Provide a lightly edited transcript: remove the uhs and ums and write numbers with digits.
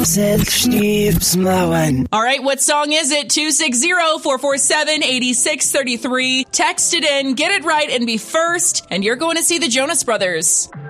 All right, what song is it? 260-447-8633. Text it in, get it right, and be first, and you're going to see the Jonas Brothers.